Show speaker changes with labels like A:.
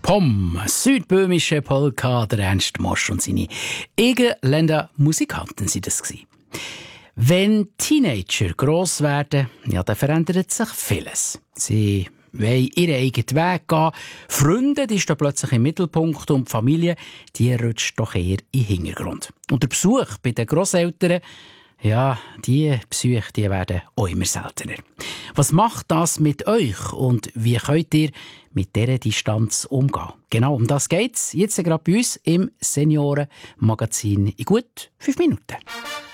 A: POM, südböhmische Polka, der Ernst Mosch und seine Egerländer Musikanten sind das gewesen. Wenn Teenager gross werden, ja, dann verändert sich vieles. Sie wollen ihren eigenen Weg gehen. Freunde, die stehen plötzlich im Mittelpunkt und die Familie, die rutscht doch eher in den Hintergrund. Und der Besuch bei den Grosseltern, ja, die Besuche, die werden auch immer seltener. Was macht das mit euch und wie könnt ihr mit dieser Distanz umgehen? Genau, um das geht's jetzt gerade bei uns im Seniorenmagazin in gut 5 Minuten.